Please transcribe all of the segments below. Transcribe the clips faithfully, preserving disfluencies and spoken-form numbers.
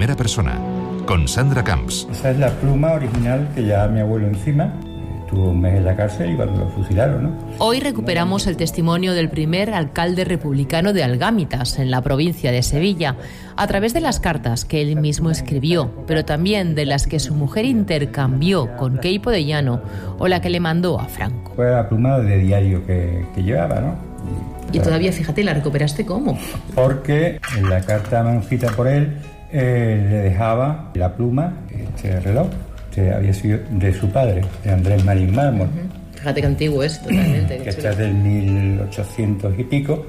primera persona, con Sandra Camps. Esa es la pluma original que llevaba mi abuelo encima. Estuvo un mes en la cárcel y cuando lo fusilaron, ¿no? Hoy recuperamos el testimonio del primer alcalde republicano de Algámitas, en la provincia de Sevilla, a través de las cartas que él mismo escribió, pero también de las que su mujer intercambió con Queipo de Llano o la que le mandó a Franco. Fue la pluma de diario que, que llevaba, ¿no? Y, y todavía, fíjate, ¿la recuperaste cómo? Porque en la carta manuscrita por él, eh, le dejaba la pluma, este reloj, que había sido de su padre, de Andrés Marín Mármol. Uh-huh. Fíjate qué antiguo es, totalmente. Que está del mil ochocientos y pico,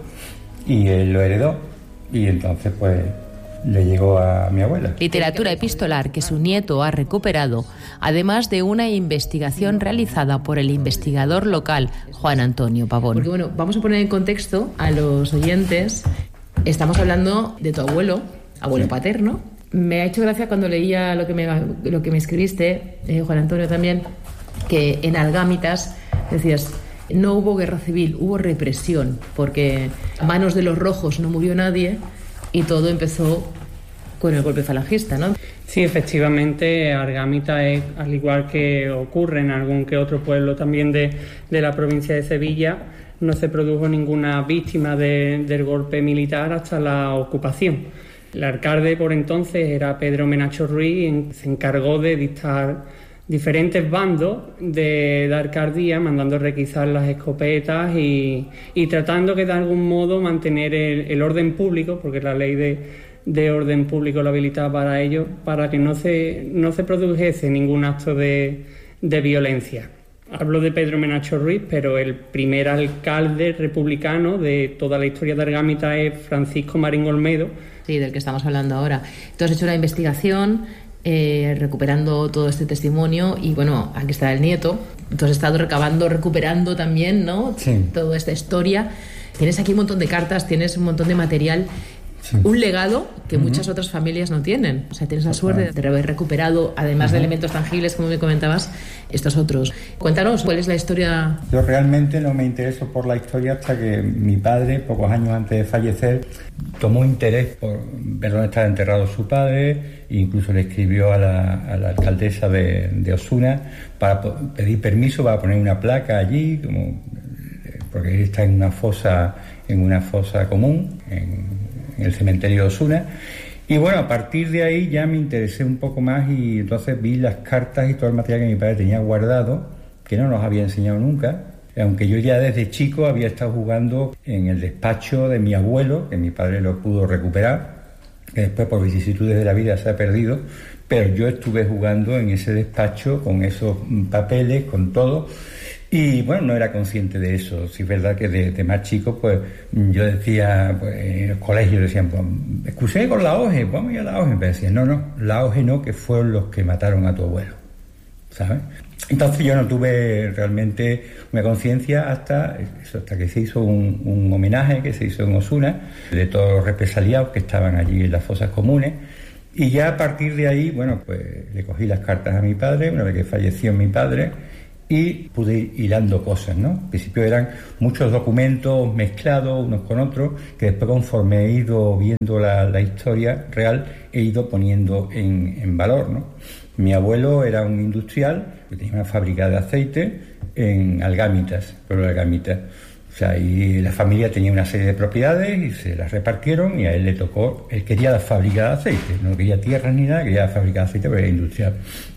y él lo heredó, y entonces pues le llegó a mi abuela. Literatura epistolar que su nieto ha recuperado, además de una investigación realizada por el investigador local Juan Antonio Pavón. Porque bueno, vamos a poner en contexto a los oyentes. Estamos hablando de tu abuelo, abuelo sí. paterno. Me ha hecho gracia cuando leía lo que me, lo que me escribiste, eh, Juan Antonio también, que en Algámitas decías, no hubo guerra civil, hubo represión, porque a manos de los rojos no murió nadie y todo empezó con el golpe falangista, ¿no? Sí, efectivamente, Algámitas es, al igual que ocurre en algún que otro pueblo también de, de la provincia de Sevilla, no se produjo ninguna víctima de, del golpe militar hasta la ocupación. El alcalde por entonces era Pedro Menacho Ruiz, se encargó de dictar diferentes bandos de la alcaldía, mandando requisar las escopetas y, y tratando que de algún modo mantener el, el orden público, porque la ley de, de orden público lo habilitaba para ello, para que no se, no se produjese ningún acto de, de violencia. Hablo de Pedro Menacho Ruiz, pero el primer alcalde republicano de toda la historia de Algámitas es Francisco Marín Olmedo. Sí, del que estamos hablando ahora. Tú has hecho una investigación eh, recuperando todo este testimonio y bueno, aquí está el nieto. Tú has estado recabando, recuperando también, ¿no? Sí. Toda esta historia. Tienes aquí un montón de cartas, tienes un montón de material. Sí. Un legado que uh-huh. muchas otras familias no tienen. O sea, tienes la suerte de haber recuperado, además uh-huh. de elementos tangibles, como me comentabas, estos otros. Cuéntanos, ¿cuál es la historia? Yo realmente no me intereso por la historia hasta que mi padre, pocos años antes de fallecer, tomó interés por ver dónde estaba enterrado su padre e incluso le escribió a la, a la alcaldesa de, de Osuna para pedir permiso para poner una placa allí, como, porque él está en una fosa, en una fosa común, en en el cementerio de Osuna, y bueno, a partir de ahí ya me interesé un poco más y entonces vi las cartas y todo el material que mi padre tenía guardado, que no nos había enseñado nunca, aunque yo ya desde chico había estado jugando en el despacho de mi abuelo, que mi padre lo pudo recuperar, que después por vicisitudes de la vida se ha perdido, pero yo estuve jugando en ese despacho con esos papeles, con todo. Y bueno, no era consciente de eso. Sí es verdad que de, de más chico, pues yo decía, pues en el colegio decían, pues, excusé con la O G E, vamos a ir a la O G E. Me decían, no, no, la O G E no, que fueron los que mataron a tu abuelo, ¿sabes? Entonces yo no tuve realmente una conciencia hasta eso, hasta que se hizo un, un homenaje que se hizo en Osuna, de todos los represaliados que estaban allí en las fosas comunes. Y ya a partir de ahí, bueno, pues le cogí las cartas a mi padre, una vez que falleció mi padre, y pude ir hilando cosas, ¿no? Al principio eran muchos documentos mezclados unos con otros, que después conforme he ido viendo la, la historia real, he ido poniendo en, en valor, ¿no? Mi abuelo era un industrial que tenía una fábrica de aceite en Algámitas, pueblo de Algámitas. O sea, y la familia tenía una serie de propiedades y se las repartieron y a él le tocó, él quería la fábrica de aceite, no quería tierras ni nada, quería la fábrica de aceite, pero era industrial.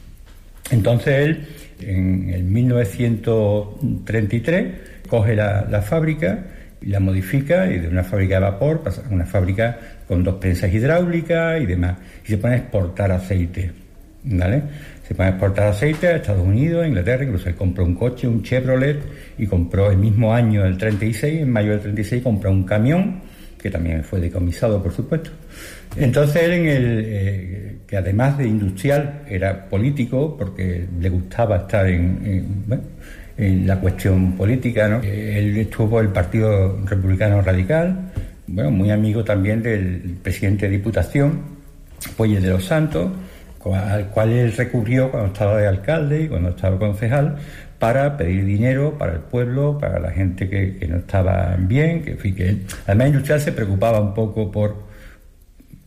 Entonces él, en el mil novecientos treinta y tres, coge la, la fábrica y la modifica, y de una fábrica de vapor pasa a una fábrica con dos prensas hidráulicas y demás, y se pone a exportar aceite, ¿vale? Se pone a exportar aceite a Estados Unidos, a Inglaterra, incluso él compró un coche, un Chevrolet, y compró el mismo año del treinta y seis, en mayo del treinta y seis, compró un camión, que también fue decomisado, por supuesto. Entonces él, en el, eh, que además de industrial, era político, porque le gustaba estar en, en, bueno, en la cuestión política, ¿no? Él estuvo en el Partido Republicano Radical, bueno, muy amigo también del presidente de Diputación, Puelles de los Santos, al cual él recurrió cuando estaba de alcalde y cuando estaba concejal, para pedir dinero para el pueblo, para la gente que, que no estaba bien, que, que él, además industrial se preocupaba un poco por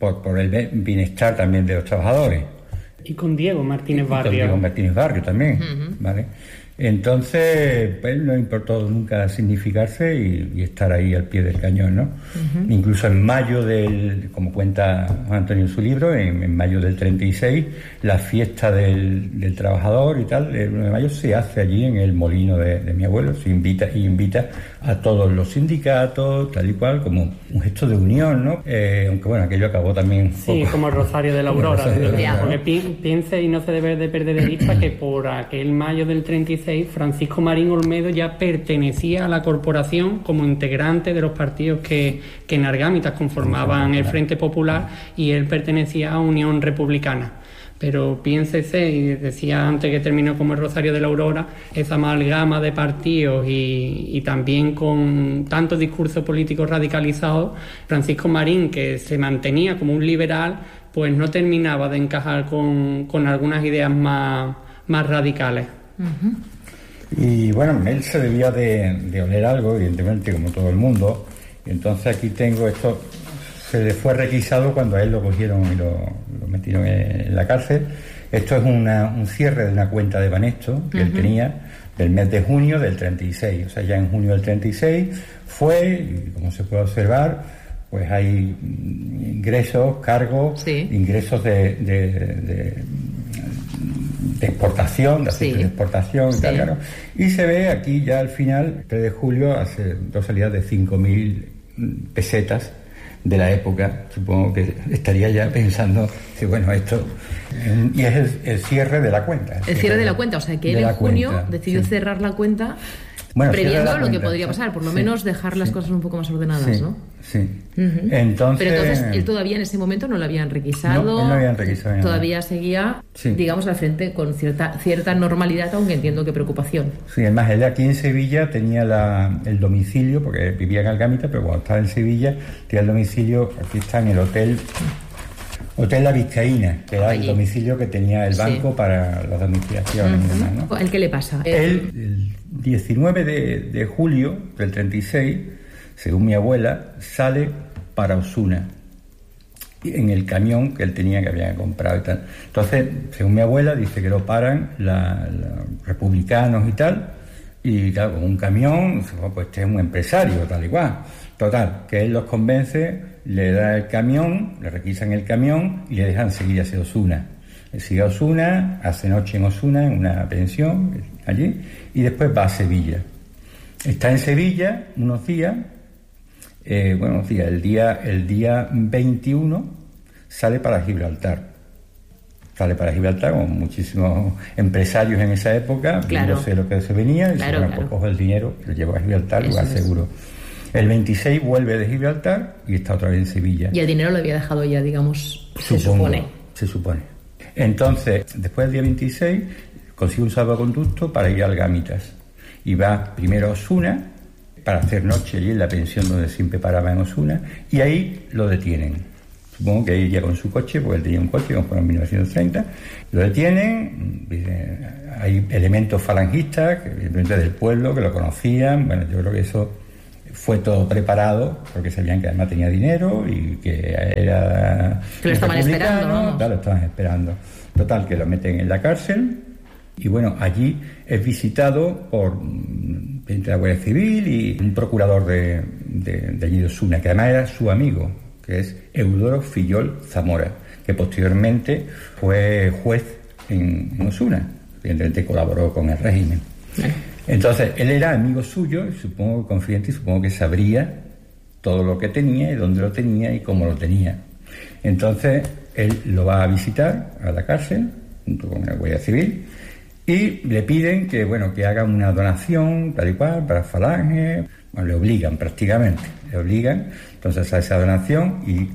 por, por el bienestar también de los trabajadores. Y con Diego Martínez Barrio. Y con Diego Martínez Barrio también, uh-huh. ¿vale? Entonces, pues no importó nunca significarse y, y estar ahí al pie del cañón, ¿no? Uh-huh. Incluso en mayo del, como cuenta Juan Antonio en su libro, en, en mayo del treinta y seis, la fiesta del, del trabajador y tal, el uno de mayo se hace allí en el molino de, de mi abuelo, se invita y invita a todos los sindicatos, tal y cual, como un gesto de unión, ¿no? Eh, aunque bueno, aquello acabó también... Sí, poco, como el Rosario de la Aurora. De la Aurora, porque pi- piense y no se debe de perder de vista que por aquel mayo del treinta y seis Francisco Marín Olmedo ya pertenecía a la corporación como integrante de los partidos que, que en Argámitas conformaban el Frente Popular y él pertenecía a Unión Republicana. Pero piénsese, y decía antes que terminó como el Rosario de la Aurora, esa amalgama de partidos y, y también con tantos discursos políticos radicalizados, Francisco Marín, que se mantenía como un liberal, pues no terminaba de encajar con, con algunas ideas más, más radicales. Uh-huh. Y bueno, él se debía de, de oler algo, evidentemente, como todo el mundo. Y entonces aquí tengo esto, se le fue requisado cuando a él lo cogieron y lo, lo metieron en la cárcel. Esto es una, un cierre de una cuenta de Banesto que uh-huh. él tenía del mes de junio del treinta y seis. O sea, ya en junio del treinta y seis fue, y como se puede observar, pues hay ingresos, cargos, sí. ingresos de... de, de de exportación, de aceite sí. de exportación sí. y tal, claro. Y se ve aquí ya al final, el tres de julio, hace dos salidas de cinco mil pesetas de la época. Supongo que estaría ya pensando que bueno, esto... Y es el, el cierre de la cuenta. El, el cierre de la cuenta, o sea que él en junio cuenta, decidió sí. cerrar la cuenta... Bueno, previendo lo cuenta, que podría pasar, por lo sí, menos dejar las sí, cosas un poco más ordenadas, sí, ¿no? Sí. Uh-huh. Entonces, pero entonces él todavía en ese momento no lo habían requisado. No, él no habían requisado. Todavía nada. Seguía, sí. digamos, al frente con cierta cierta normalidad, aunque entiendo que preocupación. Sí, además él aquí en Sevilla tenía la, el domicilio, porque vivía en Algámita, pero cuando estaba en Sevilla tenía el domicilio, aquí está en el hotel... Hotel La Vizcaína, que era el domicilio que tenía el banco sí. para las domiciliaciones uh-huh. y demás, ¿no? ¿El qué le pasa? Él, el diecinueve de julio del treinta y seis, según mi abuela, sale para Osuna, en el camión que él tenía, que había comprado y tal. Entonces, según mi abuela, dice que lo paran la, la, republicanos y tal, y claro, con un camión, pues este es un empresario, tal y cual. Total, que él los convence, le da el camión, le requisan el camión y le dejan seguir hacia Osuna. Él sigue a Osuna, hace noche en Osuna, en una pensión allí, y después va a Sevilla. Está en Sevilla unos días, eh, bueno, unos días, el día, el día veintiuno sale para Gibraltar. Sale para Gibraltar con muchísimos empresarios en esa época, claro. no sé lo que se venía, y claro, se bueno, claro. pues coge el dinero y lo lleva a Gibraltar, Eso lugar es. seguro. El veintiséis vuelve de Gibraltar y está otra vez en Sevilla. Y el dinero lo había dejado ya, digamos, Supongo, se supone. Se supone. Entonces, después del día veintiséis, consigue un salvoconducto para ir a Algámitas. Y va primero a Osuna, para hacer noche allí en la pensión donde siempre paraba en Osuna, y ahí lo detienen. Supongo que iría con su coche, porque él tenía un coche, como fue en mil novecientos treinta. Lo detienen, hay elementos falangistas, que evidentemente del pueblo, que lo conocían. Bueno, yo creo que eso... fue todo preparado, porque sabían que además tenía dinero y que era... Que lo estaban esperando, ¿no? Claro, lo estaban esperando. Total, que lo meten en la cárcel y bueno, allí es visitado por gente de la Guardia Civil y un procurador de, de, de allí de Osuna, que además era su amigo, que es Eudoro Fillol Zamora, que posteriormente fue juez en, en Osuna, evidentemente colaboró con el régimen. Vale. Entonces, él era amigo suyo, supongo confidente, y supongo que sabría todo lo que tenía y dónde lo tenía y cómo lo tenía. Entonces, él lo va a visitar a la cárcel, junto con la Guardia Civil, y le piden que, bueno, que haga una donación, tal y cual, para Falange. Bueno, le obligan prácticamente, le obligan, entonces a esa donación y...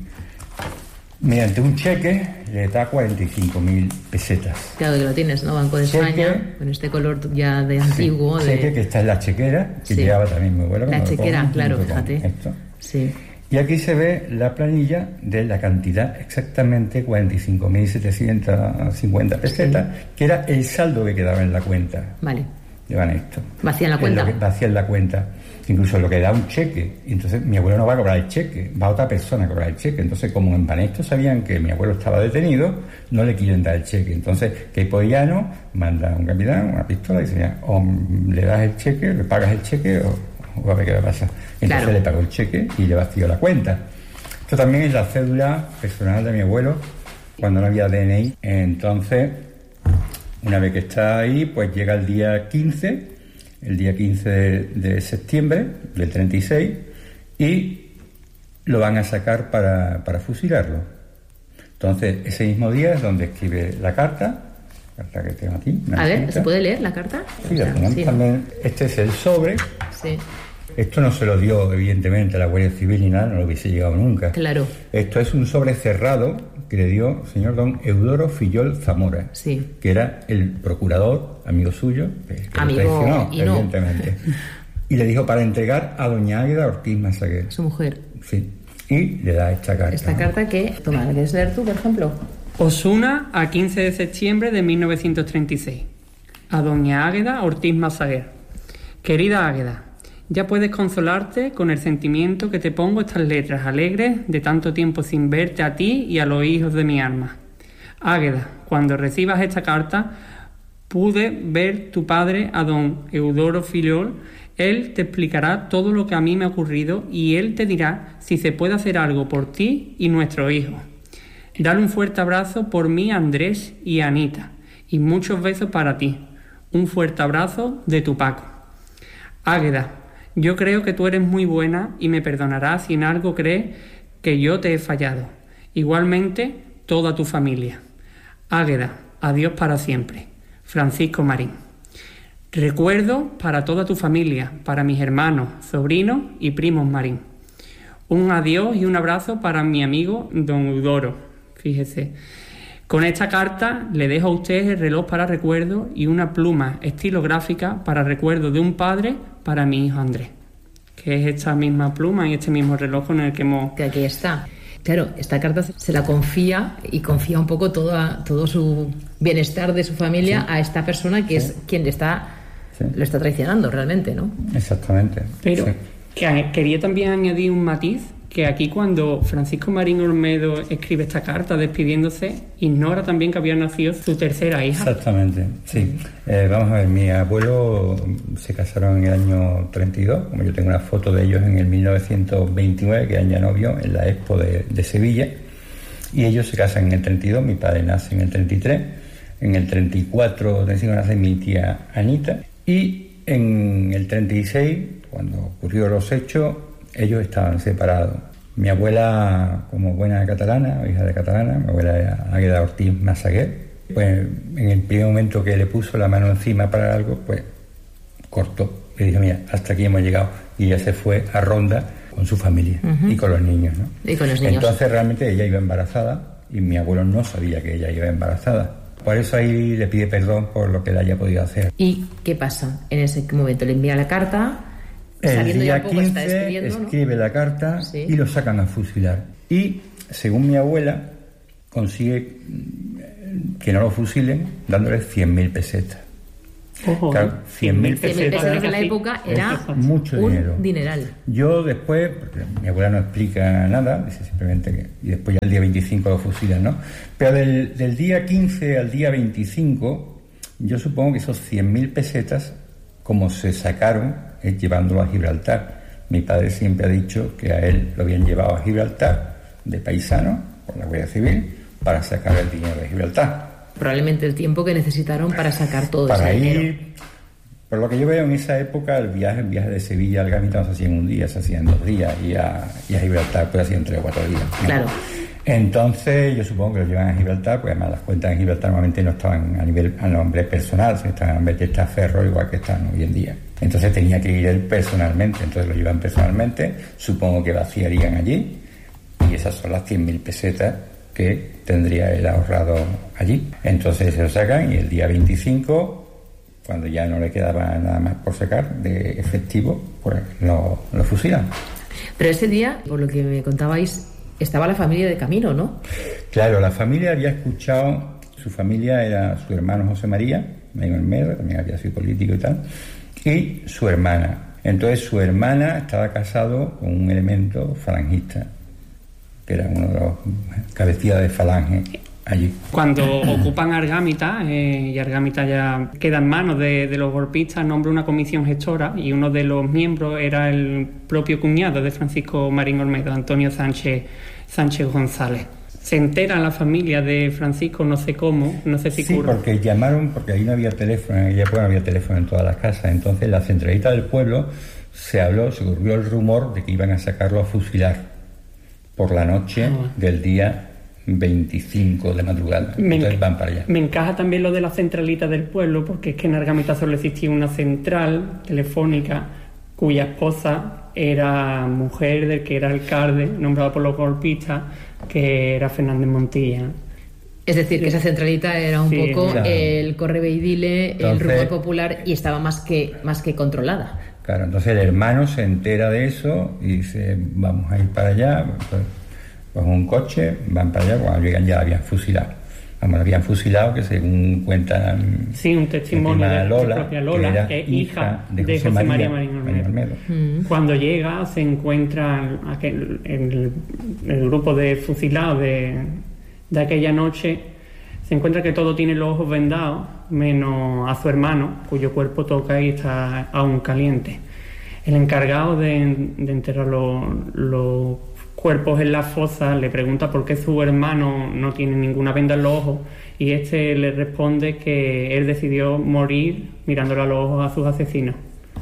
mediante un cheque le da cuarenta y cinco mil pesetas. Claro que lo tienes, ¿no? Banco de cheque, España, con este color ya de antiguo. Sí, de... cheque que está en la chequera, que sí. Llevaba también muy bueno. La chequera, pongo, claro, fíjate. Esto. Sí. Y aquí se ve la planilla de la cantidad, exactamente cuarenta y cinco mil setecientas cincuenta pesetas, sí. Que era el saldo que quedaba en la cuenta. Vale. Llevan esto. Vacían la cuenta. Vacían la cuenta. incluso lo que da un cheque, y entonces mi abuelo no va a cobrar el cheque, va otra persona a cobrar el cheque. Entonces, como en Banesto sabían que mi abuelo estaba detenido, no le quieren dar el cheque. Entonces, Queipo-Llano manda a un capitán una pistola y dice, o le das el cheque, le pagas el cheque, o, o a ver qué va a pasar. Entonces claro. Le pagó el cheque y le vació la cuenta. Esto también es la cédula personal de mi abuelo cuando no había D N I. Entonces, una vez que está ahí, pues llega el día quince, el día quince de, de septiembre del treinta y seis, y lo van a sacar para, para fusilarlo. Entonces, ese mismo día es donde escribe la carta, la carta que tengo aquí. A ver, cinta. ¿Se puede leer la carta? Sí, la tenemos sí, también. Este es el sobre. Sí. Esto no se lo dio, evidentemente, a la Guardia Civil ni nada, no lo hubiese llegado nunca. Claro. Esto es un sobre cerrado que le dio el señor don Eudoro Fillol Zamora, sí. que era el procurador, amigo suyo, que, que amigo lo traicionó, y evidentemente. No. Y le dijo para entregar a doña Águeda Ortiz Masaguer. Su mujer. Sí. Y le da esta carta. Esta ¿no? carta que, toma, ¿la quieres leer tú, por ejemplo? Osuna, a quince de septiembre de mil novecientos treinta y seis. A doña Águeda Ortiz Masaguer. Querida Águeda, ya puedes consolarte con el sentimiento que te pongo estas letras alegres de tanto tiempo sin verte a ti y a los hijos de mi alma. Águeda, cuando recibas esta carta, pude ver tu padre a don Eudoro Fillol. Él te explicará todo lo que a mí me ha ocurrido y él te dirá si se puede hacer algo por ti y nuestro hijo. Dale un fuerte abrazo por mí a Andrés y a Anita y muchos besos para ti. Un fuerte abrazo de tu Paco. Águeda, yo creo que tú eres muy buena y me perdonarás si en algo crees que yo te he fallado. Igualmente, toda tu familia. Águeda, adiós para siempre. Francisco Marín. Recuerdo para toda tu familia, para mis hermanos, sobrinos y primos Marín. Un adiós y un abrazo para mi amigo don Eudoro. Fíjese. Con esta carta le dejo a usted el reloj para recuerdo y una pluma estilográfica para recuerdo de un padre para mi hijo Andrés, que es esta misma pluma y este mismo reloj con el que hemos... Que aquí está. Claro, esta carta se la confía y confía un poco todo, a, todo su bienestar de su familia sí. a esta persona que sí. es quien le está, sí. lo está traicionando realmente, ¿no? Exactamente. Pero sí. que quería también añadir un matiz, que aquí cuando Francisco Marín Olmedo escribe esta carta despidiéndose, ignora también que había nacido su tercera hija. Exactamente, sí. Eh, vamos a ver, mi abuelo se casaron en el año treinta y dos, como yo tengo una foto de ellos en el mil novecientos veintinueve, que eran ya novios, en la Expo de, de Sevilla, y ellos se casan en el treinta y dos, mi padre nace en el treinta y tres, en el treinta y cuatro nace mi tía Anita, y en el treinta y seis, cuando ocurrieron los hechos, ellos estaban separados. Mi abuela, como buena catalana, hija de catalana, mi abuela era Águeda Ortiz Masaguer, pues en el primer momento que le puso la mano encima para algo, pues cortó. Le dijo, mira, hasta aquí hemos llegado. Y ella se fue a Ronda con su familia uh-huh. y con los niños, ¿no? Y con los niños. Entonces realmente ella iba embarazada y mi abuelo no sabía que ella iba embarazada. Por eso ahí le pide perdón por lo que le haya podido hacer. ¿Y qué pasa? En ese momento le envía la carta... El día quince escribe ¿no? la carta sí. y lo sacan a fusilar. Y, según mi abuela, consigue que no lo fusilen dándole cien mil pesetas. Ojo, claro, cien mil pesetas en la época era mucho un dinero. dineral. Yo después, porque mi abuela no explica nada, dice simplemente que... Y después ya el día veinticinco lo fusilan, ¿no? Pero del, del día quince al día veinticinco, yo supongo que esos cien mil pesetas, como se sacaron... es llevándolo a Gibraltar. Mi padre siempre ha dicho que a él lo habían llevado a Gibraltar de paisano por la Guardia Civil para sacar el dinero de Gibraltar. Probablemente el tiempo que necesitaron para sacar todo para ese ir, dinero. Por lo que yo veo en esa época, el viaje, el viaje de Sevilla al Gávita no se hacía en un día, se hacía en dos días y a, y a Gibraltar pues hacía en tres o cuatro días, ¿no? Claro. Entonces yo supongo que lo llevan a Gibraltar, porque además las cuentas en Gibraltar normalmente no estaban a nivel a nombre personal, sino estaban a nombre de testaferro igual que están hoy en día. Entonces tenía que ir él personalmente, entonces lo llevan personalmente, supongo que vaciarían allí y esas son las cien mil pesetas que tendría él ahorrado allí. Entonces se lo sacan y el día veinticinco, cuando ya no le quedaba nada más por sacar de efectivo, pues lo, lo fusilan. Pero ese día, por lo que me contabais, estaba la familia de camino, ¿no? Claro, la familia había escuchado, su familia era su hermano José María, Mayor Olmedo, también había sido político y tal, y su hermana. Entonces su hermana estaba casado con un elemento falangista, que era uno de los cabecillas de falange allí. Cuando ocupan Argámita, eh, y Argámita ya queda en manos de, de los golpistas, nombra una comisión gestora y uno de los miembros era el propio cuñado de Francisco Marín Olmedo, Antonio Sánchez, Sánchez González. Se entera la familia de Francisco, no sé cómo, no sé si Sí, curra. porque llamaron, porque ahí no había teléfono, en aquella época no había teléfono en todas las casas, entonces la centralita del pueblo se habló, se corrió el rumor de que iban a sacarlo a fusilar por la noche ah. del día veinticinco de madrugada. Me Entonces enca- van para allá. Me encaja también lo de la centralita del pueblo, porque es que en Argámita solo existía una central telefónica cuya esposa era mujer del que era alcalde, nombrado por los golpistas, que era Fernández Montilla. Es decir, que esa centralita era un Sí, poco claro. el correveidile, el Entonces- rumor popular, y estaba más que, más que controlada. Claro, entonces el hermano se entera de eso y dice, vamos a ir para allá, pues, pues un coche, van para allá, cuando llegan ya la habían fusilado. Vamos, la habían fusilado, que según cuentan Sí, un testimonio mi de, prima de Lola, propia Lola, que, era que es hija de José, José María, María Marín Olmedo. Marín Olmedo. Mm. Cuando llega se encuentra aquel, el, el grupo de fusilados de, de aquella noche, se encuentra que todo tiene los ojos vendados, menos a su hermano, cuyo cuerpo toca y está aún caliente. El encargado de, de enterrar los, los cuerpos en la fosa le pregunta por qué su hermano no tiene ninguna venda en los ojos, y este le responde que él decidió morir mirándole a los ojos a sus asesinos.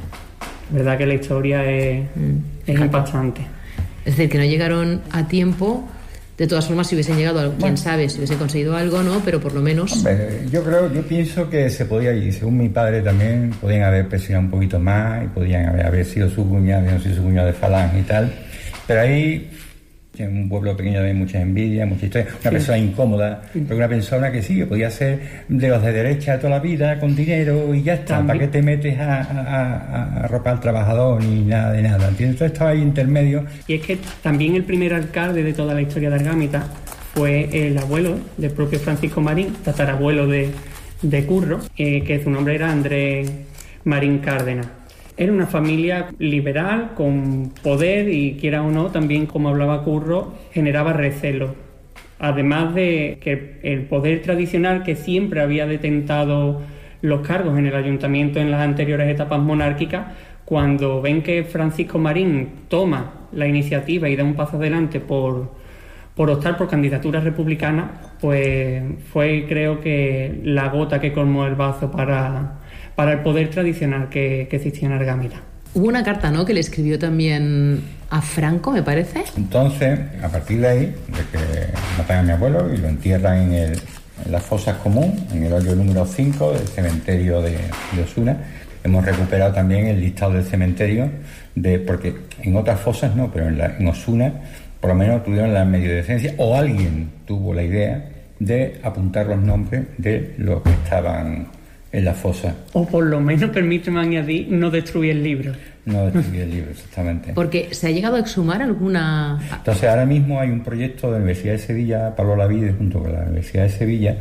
Verdad que la historia es, Mm. es impactante. Es decir, que no llegaron a tiempo. De todas formas, si hubiesen llegado, quién Bueno. sabe, si hubiesen conseguido algo, ¿no? Pero por lo menos... Hombre, yo creo, yo pienso que se podía, y según mi padre también, podían haber presionado un poquito más y podían haber, haber sido su cuñado, no sé, su cuñado de falange y tal, pero ahí, en un pueblo pequeño hay mucha envidia, mucha historia, una Sí. persona incómoda, pero una persona que sí, que podía ser de los de derecha toda la vida, con dinero y ya está, También. ¿para qué te metes a, a, a, a ropa al trabajador ni nada de nada? ¿Entiendes? Entonces estaba ahí intermedio. Y es que también el primer alcalde de toda la historia de Argámita fue el abuelo del propio Francisco Marín, tatarabuelo de, de Curro, eh, que su nombre era Andrés Marín Cárdenas. Era una familia liberal, con poder, y quiera o no, también, como hablaba Curro, generaba recelo. Además de que el poder tradicional, que siempre había detentado los cargos en el ayuntamiento en las anteriores etapas monárquicas, cuando ven que Francisco Marín toma la iniciativa y da un paso adelante por, por optar por candidaturas republicanas, pues fue, creo que, la gota que colmó el vaso para, para el poder tradicional que, que existía en Argámita. Hubo una carta, ¿no?, que le escribió también a Franco, me parece. Entonces, a partir de ahí, de que matan a mi abuelo y lo entierran en, el, en las fosas común, en el hoyo número cinco del cementerio de, de Osuna, hemos recuperado también el listado del cementerio, de porque en otras fosas no, pero en, la, en Osuna por lo menos tuvieron la medio decencia, o alguien tuvo la idea de apuntar los nombres de los que estaban en la fosa. O por lo menos, permíteme añadir, no destruir el libro. No destruir el libro, exactamente. Porque se ha llegado a exhumar alguna... Entonces ahora mismo hay un proyecto de la Universidad de Sevilla, Pablo Lavide, junto con la Universidad de Sevilla,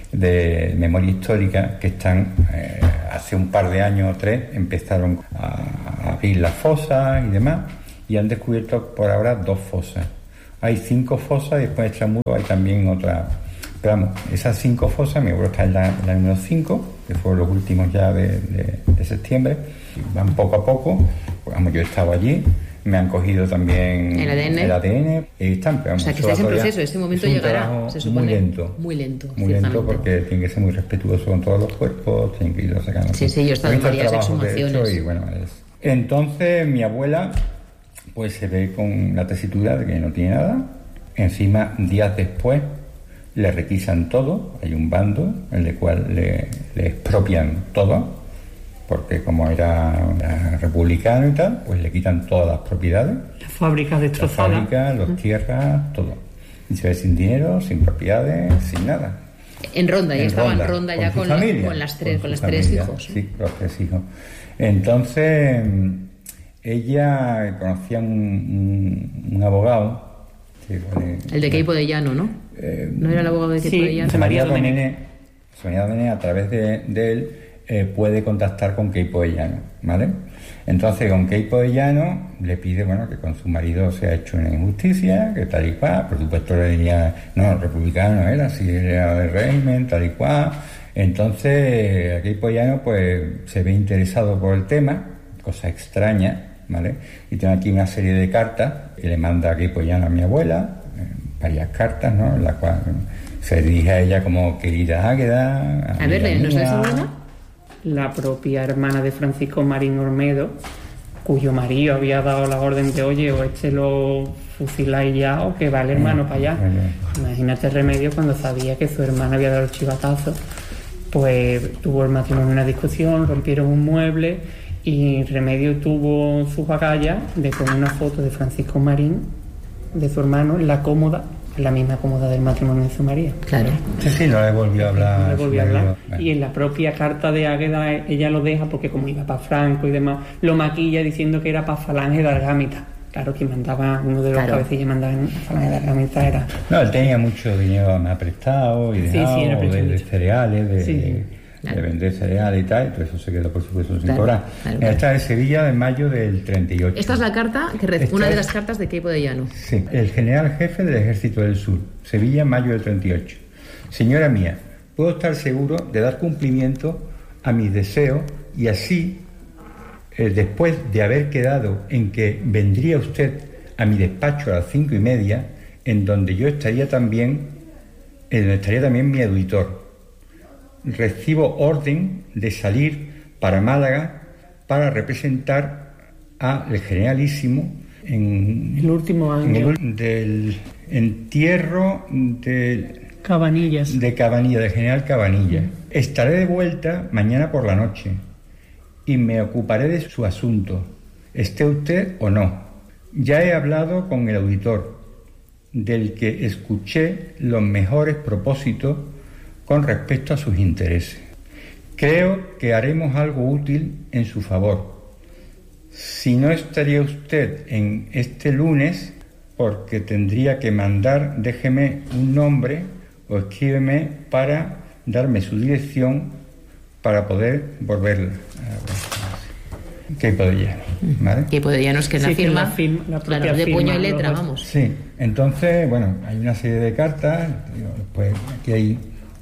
de memoria histórica, que están, eh, hace un par de años o tres, empezaron a, a abrir las fosas y demás, y han descubierto por ahora dos fosas. Hay cinco fosas y después de Extramuro hay también otra. Pero vamos, esas cinco fosas, mi abuelo está en la, en la número cinco, que fueron los últimos ya de, de, de septiembre, van poco a poco, pues, vamos, yo he estado allí, me han cogido también el A D N, el A D N y están, pero vamos, o sea, que estáis en proceso, ese momento es un llegará, trabajo se supone. Muy lento. Muy lento, Muy lento porque tiene que ser muy respetuoso con todos los cuerpos, tienen que ir sacando. Sí, sí, yo he estado en varias trabajo, exhumaciones. de hecho, y bueno, es... Entonces mi abuela pues se ve con la tesitura de que no tiene nada. Encima, días después, le requisan todo. Hay un bando en el cual le, le expropian todo, porque como era, era republicano y tal, pues le quitan todas las propiedades. Las fábricas Las destrozadas. fábricas, las tierras, todo. Y se ve sin dinero, sin propiedades, sin nada. En Ronda, ya En estaba Ronda, en Ronda ya su con, la- familia, con las tres, con con su las tres familia, hijos. Sí, con los tres hijos. Entonces, ella conocía un, un, un abogado. Que, bueno, El de Queipo de Llano, ¿no? Eh, ¿No era el abogado de Queipo sí, de Llano? José María María Domenech, José María Domenech, a través de, de él, eh, puede contactar con Queipo de Llano, ¿vale? Entonces, con Queipo de Llano le pide, bueno, que con su marido se ha hecho una injusticia, que tal y cual, por supuesto le diría, no, republicano no era, si era del régimen, tal y cual. Entonces, Queipo de Llano, pues, se ve interesado por el tema, cosa extraña, ¿vale? Y tengo aquí una serie de cartas que le manda a Queipo de Llano a mi abuela, varias cartas, ¿no?, en las cuales se dirige a ella como querida Águeda. A ver, ¿nos das alguna? La propia hermana de Francisco Marín Ormedo, cuyo marido había dado la orden de, oye, o este lo fusiláis ya o que va el hermano para allá. Imagínate Remedio, cuando sabía que su hermana había dado el chivatazo, pues tuvo el matrimonio una discusión, rompieron un mueble y Remedio tuvo su bagalla de poner una foto de Francisco Marín, de su hermano, en la cómoda, la misma cómoda del matrimonio de su María. Claro. Sí, sí, no le volvió a hablar. No le volvió a hablar. Bueno. Y en la propia carta de Águeda ella lo deja porque como iba para Franco y demás, lo maquilla diciendo que era para Falange de Argámita. Claro, que mandaba, uno de los claro. cabecillas mandaba en Falange de Argámita era... No, él tenía mucho dinero más prestado y dejado, sí, sí, era de, de cereales, de, sí. Claro. de vender cereales y tal, y todo eso se quedó, por supuesto, sin claro, cobrar. claro. Esta es de Sevilla, de mayo del treinta y ocho. Esta es la carta, que re- una de las cartas de Queipo de Llano. Sí, el general jefe del Ejército del Sur, Sevilla, mayo del treinta y ocho. Señora mía, puedo estar seguro de dar cumplimiento a mis deseos y así, eh, después de haber quedado en que vendría usted a mi despacho a las cinco y media, en donde yo estaría también, en donde estaría también mi auditor. Recibo orden de salir para Málaga para representar al generalísimo en el último año en el, del entierro de Cabanillas de Cabanilla, del general Cabanilla. Mm. Estaré de vuelta mañana por la noche y me ocuparé de su asunto, esté usted o no. Ya he hablado con el auditor, del que escuché los mejores propósitos con respecto a sus intereses. Creo que haremos algo útil en su favor. Si no estaría usted en este lunes, porque tendría que mandar, déjeme un nombre o escríbeme para darme su dirección para poder volverla. Queipo de Llano, ¿vale? Queipo de Llano es que es sí, la firma, la firma la claro, de firma, puño y letra, los... vamos. Sí, entonces, bueno, hay una serie de cartas, pues aquí hay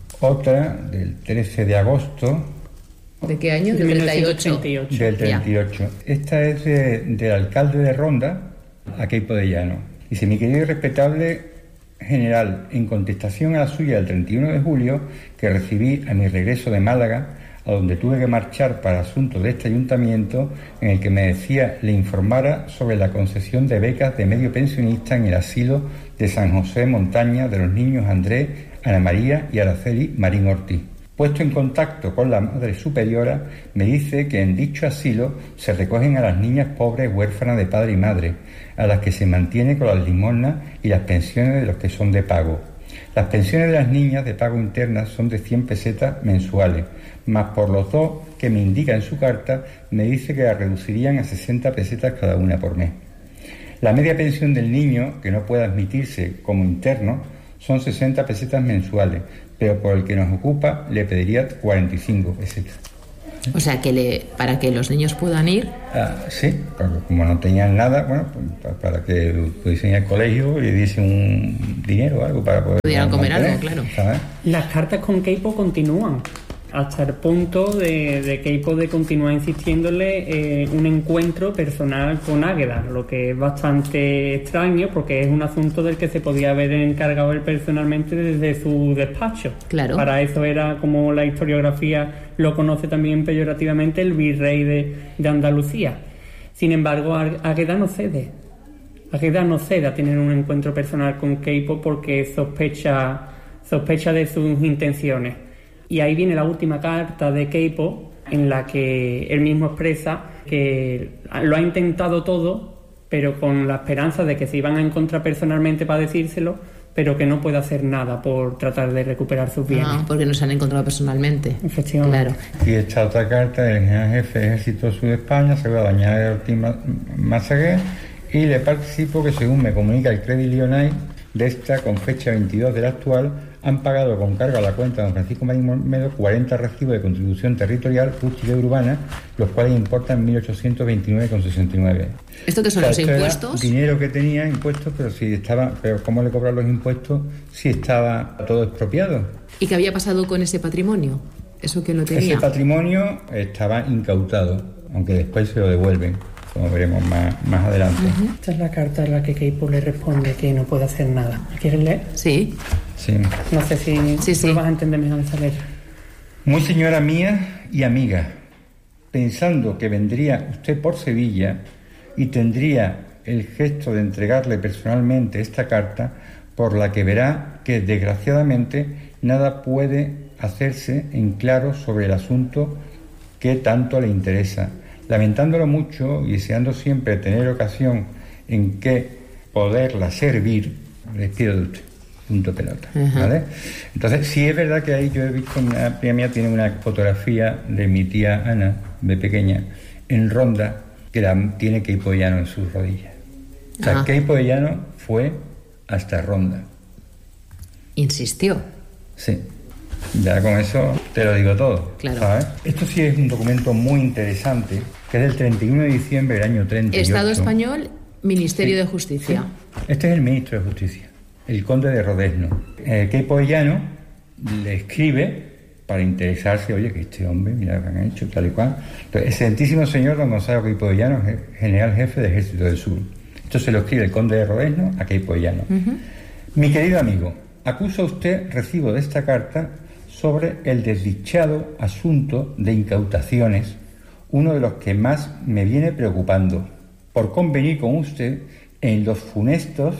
otra del trece de agosto. ¿De qué año? Del treinta y ocho. Del treinta y ocho. Esta es de, del alcalde de Ronda a Queipo de Llano. Dice: mi querido y respetable general, en contestación a la suya del treinta y uno de julio, que recibí a mi regreso de Málaga, a donde tuve que marchar para asuntos de este ayuntamiento, en el que me decía le informara sobre la concesión de becas de medio pensionista en el asilo de San José Montaña de los niños Andrés, Ana María y Araceli Marín Ortiz. Puesto en contacto con la Madre Superiora, me dice que en dicho asilo se recogen a las niñas pobres huérfanas de padre y madre, a las que se mantiene con las limosnas y las pensiones de los que son de pago. Las pensiones de las niñas de pago internas son de cien pesetas mensuales, más por los dos que me indica en su carta, me dice que las reducirían a sesenta pesetas cada una por mes. La media pensión del niño, que no puede admitirse como interno, son sesenta pesetas mensuales, pero por el que nos ocupa le pediría cuarenta y cinco pesetas. O sea, que le, para que los niños puedan ir... Ah, sí, porque como no tenían nada, bueno, pues para que pudiesen ir al colegio y diesen un dinero o algo para poder... Pudieran comer algo, claro. ¿Sabes? Las cartas con Queipo continúan, hasta el punto de, de Queipo de continuar insistiéndole eh, un encuentro personal con Águeda, lo que es bastante extraño porque es un asunto del que se podía haber encargado él personalmente desde su despacho. Claro. Para eso era, como la historiografía lo conoce también peyorativamente, el virrey de, de Andalucía. Sin embargo, Águeda no cede. Águeda no cede a tener un encuentro personal con Queipo porque sospecha, sospecha de sus intenciones. Y ahí viene la última carta de Queipo, en la que él mismo expresa que lo ha intentado todo, pero con la esperanza de que se iban a encontrar personalmente para decírselo, pero que no puede hacer nada por tratar de recuperar sus bienes. Ah, porque no se han encontrado personalmente. Efectivamente. Claro. Y esta otra carta del general jefe del Ejército Sur de España, se va a dañar el Ortiz Massaguer, y le participo que, según me comunica el Credit Lyonnais, de esta, con fecha veintidós del actual, han pagado con cargo a la cuenta de don Francisco Marín Olmedo cuarenta recibos de contribución territorial, rústica y urbana, los cuales importan mil ochocientos veintinueve con sesenta y nueve. ¿Esto qué son, o sea, los impuestos? Dinero que tenía, impuestos, pero si estaba, pero ¿cómo le cobran los impuestos si estaba todo expropiado? ¿Y qué había pasado con ese patrimonio? ¿Eso que lo tenía? Ese patrimonio estaba incautado, aunque después se lo devuelven, como veremos más, más adelante. Uh-huh. Esta es la carta en la que Queipo le responde que no puede hacer nada. ¿Quieres leer? Sí. Sí. No sé si sí, sí. lo vas a entender mejor esta letra. Muy señora mía y amiga, pensando que vendría usted por Sevilla y tendría el gesto de entregarle personalmente esta carta, por la que verá que desgraciadamente nada puede hacerse en claro sobre el asunto que tanto le interesa. Lamentándolo mucho y deseando siempre tener ocasión en que poderla servir, les pido de usted. Punto pelota, uh-huh. ¿Vale? Entonces, sí es verdad que ahí yo he visto, una prima mía tiene una fotografía de mi tía Ana, de pequeña, en Ronda, que la tiene Queipo de Llano en sus rodillas. O sea, uh-huh. Queipo de Llano fue hasta Ronda. ¿Insistió? Sí. Ya con eso te lo digo todo, claro. ¿Sabes? Esto sí es un documento muy interesante, que es del treinta y uno de diciembre del año treinta y ocho. Estado Español, Ministerio sí. de Justicia. Sí. Este es el ministro de Justicia, el conde de Rodezno. Eh, Queipo de Llano le escribe para interesarse, oye, que este hombre, mira lo que han hecho, tal y cual. Entonces, excelentísimo señor don Gonzalo Queipo de Llano, general jefe del Ejército del Sur. Esto se lo escribe el conde de Rodezno a Queipo de Llano. Uh-huh. Mi querido amigo, acusa usted recibo de esta carta sobre el desdichado asunto de incautaciones, uno de los que más me viene preocupando, por convenir con usted en los funestos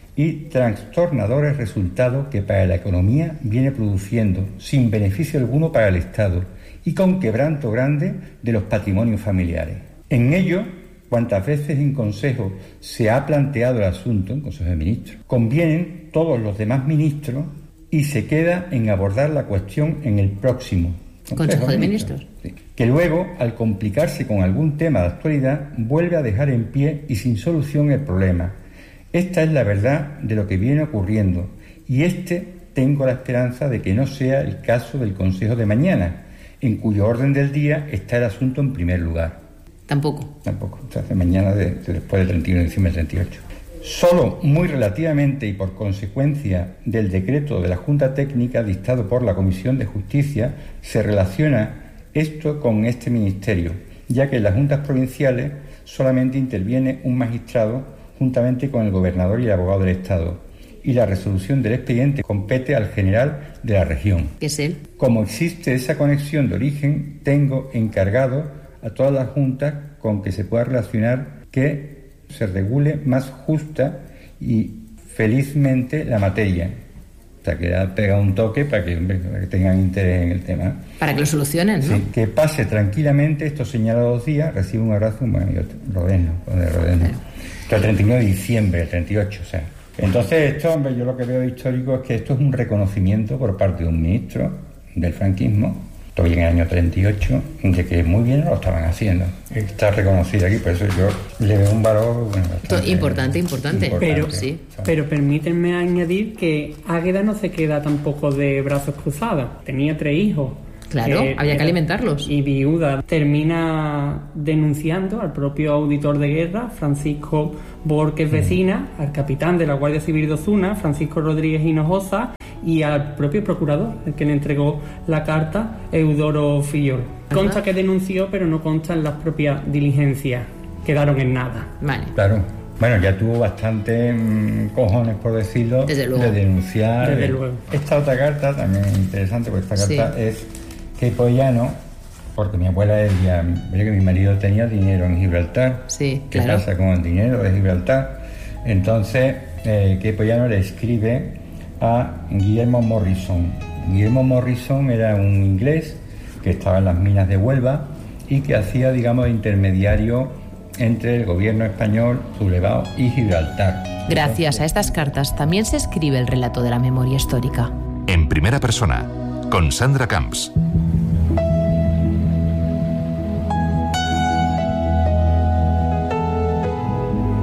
y trastornadores resultados que para la economía viene produciendo, sin beneficio alguno para el Estado, y con quebranto grande de los patrimonios familiares. En ello, cuantas veces en Consejo se ha planteado el asunto, en Consejo de Ministros, convienen todos los demás ministros y se queda en abordar la cuestión en el próximo Consejo de Ministros, sí. Que luego, al complicarse con algún tema de actualidad, vuelve a dejar en pie y sin solución el problema. Esta es la verdad de lo que viene ocurriendo, y este tengo la esperanza de que no sea el caso del Consejo de mañana, en cuyo orden del día está el asunto en primer lugar. Tampoco. Tampoco, o sea, de mañana de, de después del treinta y uno de diciembre del treinta y ocho. Solo muy relativamente y por consecuencia del decreto de la Junta Técnica dictado por la Comisión de Justicia se relaciona esto con este ministerio, ya que en las juntas provinciales solamente interviene un magistrado juntamente con el gobernador y el abogado del Estado, y la resolución del expediente compete al general de la región. ¿Qué es él? Como existe esa conexión de origen, tengo encargado a todas las juntas con que se pueda relacionar que se regule más justa y felizmente la materia. O sea, que ha pegado un toque para que, hombre, para que tengan interés en el tema. Para que lo solucionen, ¿no? Sí, que pase tranquilamente estos señalados días, recibe un abrazo, bueno, yo, Rodezno, de Rodezno. Claro. El treinta y uno de diciembre, el treinta y ocho, o sea. Entonces, esto, hombre, yo lo que veo histórico es que esto es un reconocimiento por parte de un ministro del franquismo, todavía en el año treinta y ocho, de que muy bien lo estaban haciendo. Está reconocido aquí, por eso yo le veo un valor bueno, bastante, importante, importante, importante. Pero, sí. pero permítanme añadir que Águeda no se queda tampoco de brazos cruzados. Tenía tres hijos. Claro, eh, había que alimentarlos. Y viuda. Termina denunciando al propio auditor de guerra, Francisco Borges Vecina, al capitán de la Guardia Civil de Ozuna, Francisco Rodríguez Hinojosa, y al propio procurador, el que le entregó la carta, Eudoro Fillol. Consta que denunció, pero no consta en las propias diligencias. Quedaron en nada. Vale. Claro. Bueno, ya tuvo bastante mmm, cojones, por decirlo, Desde luego. de denunciar. Desde luego. Esta otra carta también es interesante, porque esta carta sí. es Queipo de Llano, porque mi abuela decía que mi marido tenía dinero en Gibraltar. Sí, ¿Qué claro. pasa con el dinero de Gibraltar? Entonces, eh, Queipo de Llano le escribe a Guillermo Morrison. Guillermo Morrison era un inglés que estaba en las minas de Huelva y que hacía, digamos, de intermediario entre el gobierno español, sublevado, y Gibraltar. Gracias a estas cartas también se escribe el relato de la memoria histórica. En primera persona, con Sandra Camps.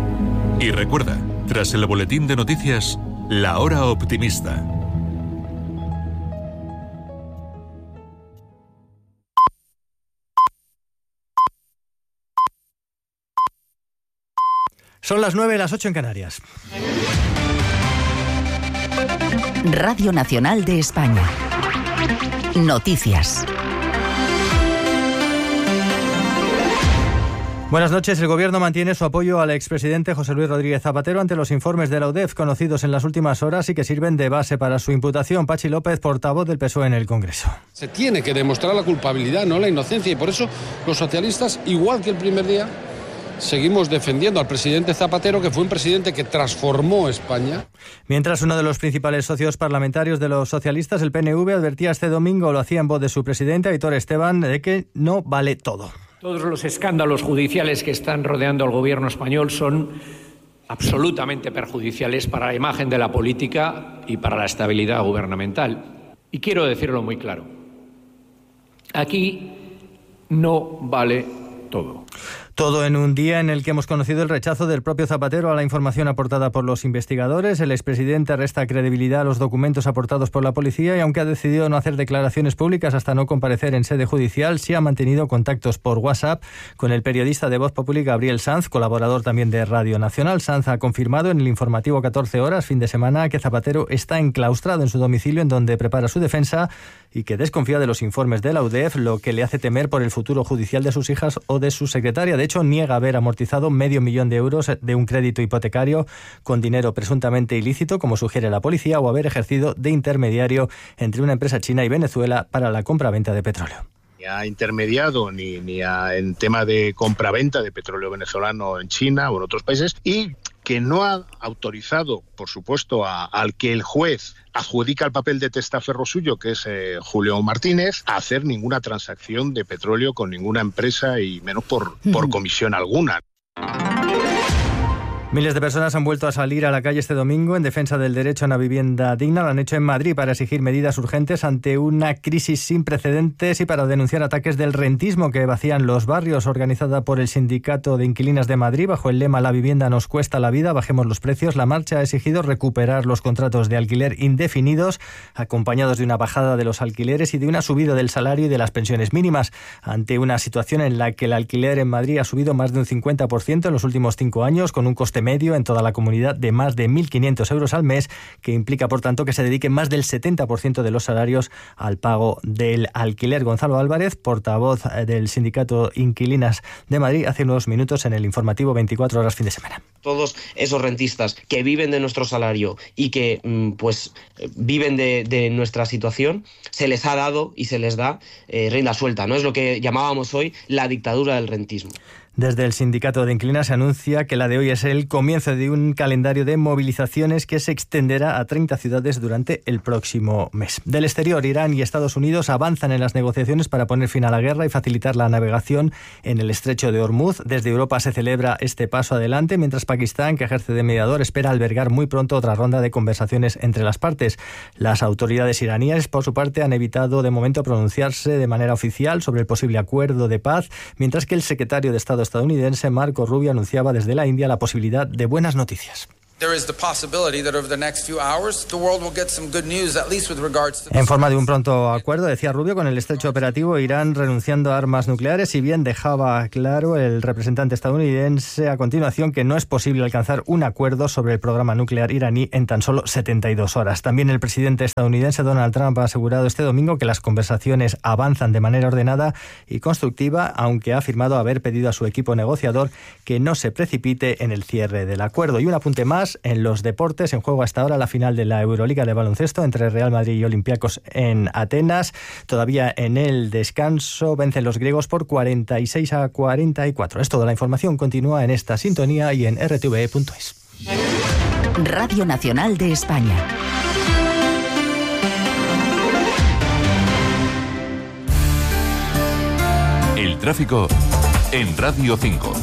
Y recuerda, tras el boletín de noticias, La Hora Optimista. Son las nueve, las ocho en Canarias. Radio Nacional de España. Noticias. Buenas noches. El Gobierno mantiene su apoyo al expresidente José Luis Rodríguez Zapatero ante los informes de la U D E F conocidos en las últimas horas y que sirven de base para su imputación. Pachi López, portavoz del P S O E en el Congreso. Se tiene que demostrar la culpabilidad, no la inocencia, y por eso los socialistas, igual que el primer día, seguimos defendiendo al presidente Zapatero, que fue un presidente que transformó España. Mientras uno de los principales socios parlamentarios de los socialistas, el P N V, advertía este domingo, lo hacía en voz de su presidente, Aitor Esteban, de que no vale todo. Todos los escándalos judiciales que están rodeando al gobierno español son absolutamente perjudiciales para la imagen de la política y para la estabilidad gubernamental. Y quiero decirlo muy claro. Aquí no vale todo. Todo en un día en el que hemos conocido el rechazo del propio Zapatero a la información aportada por los investigadores. El expresidente resta credibilidad a los documentos aportados por la policía y, aunque ha decidido no hacer declaraciones públicas hasta no comparecer en sede judicial, sí ha mantenido contactos por WhatsApp con el periodista de Voz Populi, Gabriel Sanz, colaborador también de Radio Nacional. Sanz ha confirmado en el informativo catorce horas, fin de semana, que Zapatero está enclaustrado en su domicilio, en donde prepara su defensa, y que desconfía de los informes de la U D E F, lo que le hace temer por el futuro judicial de sus hijas o de su secretaria. De hecho, niega haber amortizado medio millón de euros de un crédito hipotecario con dinero presuntamente ilícito, como sugiere la policía, o haber ejercido de intermediario entre una empresa china y Venezuela para la compra-venta de petróleo. Ni ha intermediado ni, ni ha, en tema de compra-venta de petróleo venezolano en China o en otros países, y que no ha autorizado, por supuesto, a, al que el juez adjudica el papel de testaferro suyo, que es eh, Julio Martínez, a hacer ninguna transacción de petróleo con ninguna empresa, y menos por, por comisión alguna. Miles de personas han vuelto a salir a la calle este domingo en defensa del derecho a una vivienda digna. Lo han hecho en Madrid para exigir medidas urgentes ante una crisis sin precedentes y para denunciar ataques del rentismo que vacían los barrios. Organizada por el Sindicato de Inquilinas de Madrid bajo el lema "La vivienda nos cuesta la vida, bajemos los precios", la marcha ha exigido recuperar los contratos de alquiler indefinidos, acompañados de una bajada de los alquileres y de una subida del salario y de las pensiones mínimas, ante una situación en la que el alquiler en Madrid ha subido más de un cincuenta por ciento en los últimos cinco años, con un coste medio en toda la comunidad de más de mil quinientos euros al mes, que implica, por tanto, que se dedique más del setenta por ciento de los salarios al pago del alquiler. Gonzalo Álvarez, portavoz del Sindicato Inquilinas de Madrid, hace unos minutos en el informativo veinticuatro horas fin de semana. Todos esos rentistas que viven de nuestro salario y que pues viven de, de nuestra situación, se les ha dado y se les da eh, rienda suelta, ¿no? Es lo que llamábamos hoy la dictadura del rentismo. Desde el Sindicato de Inquilinas se anuncia que la de hoy es el comienzo de un calendario de movilizaciones que se extenderá a treinta ciudades durante el próximo mes. Del exterior, Irán y Estados Unidos avanzan en las negociaciones para poner fin a la guerra y facilitar la navegación en el estrecho de Hormuz. Desde Europa se celebra este paso adelante, mientras Pakistán, que ejerce de mediador, espera albergar muy pronto otra ronda de conversaciones entre las partes. Las autoridades iraníes, por su parte, han evitado de momento pronunciarse de manera oficial sobre el posible acuerdo de paz, mientras que el secretario de Estado estadounidense Marco Rubio anunciaba desde la India la posibilidad de buenas noticias. En forma de un pronto acuerdo, decía Rubio, con el estrecho operativo, Irán renunciando a armas nucleares, si bien dejaba claro el representante estadounidense a continuación que no es posible alcanzar un acuerdo sobre el programa nuclear iraní en tan solo setenta y dos horas. También el presidente estadounidense Donald Trump ha asegurado este domingo que las conversaciones avanzan de manera ordenada y constructiva, aunque ha afirmado haber pedido a su equipo negociador que no se precipite en el cierre del acuerdo. Y un apunte más. En los deportes, en juego hasta ahora la final de la Euroliga de baloncesto entre Real Madrid y Olympiacos en Atenas. Todavía en el descanso vencen los griegos por cuarenta y seis a cuarenta y cuatro. Es toda la información. Continúa en esta sintonía y en r t v e punto es. Radio Nacional de España. El tráfico en Radio cinco.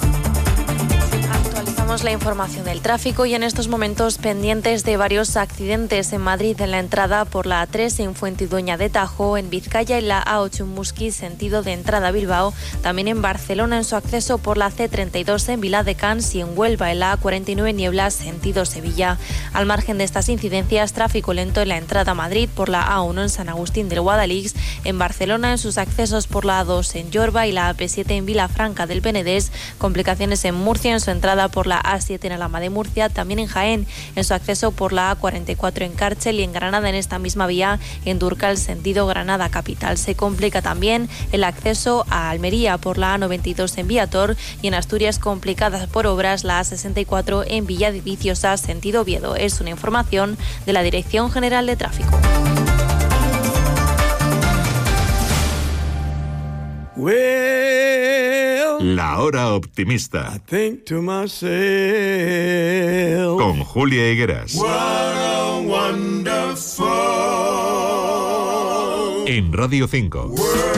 La información del tráfico y en estos momentos pendientes de varios accidentes en Madrid, en la entrada por la A tres en Fuentidueña de Tajo, en Vizcaya en la A ocho en Musquis, sentido de entrada a Bilbao, también en Barcelona en su acceso por la C treinta y dos en Viladecans y en Huelva en la A cuarenta y nueve Nieblas, sentido Sevilla. Al margen de estas incidencias, tráfico lento en la entrada a Madrid por la A uno en San Agustín del Guadalix, en Barcelona en sus accesos por la A dos en Yorba y la A P siete en Vilafranca del Penedés, complicaciones en Murcia en su entrada por la A siete en Alhama de Murcia, también en Jaén, en su acceso por la A cuarenta y cuatro en Cárchel y en Granada en esta misma vía en Durcal sentido Granada capital. Se complica también el acceso a Almería por la A noventa y dos en Viator y en Asturias complicadas por obras la A sesenta y cuatro en Villa de Viciosa sentido Oviedo. Es una información de la Dirección General de Tráfico. La hora optimista. Con Julia Higueras. En Radio cinco.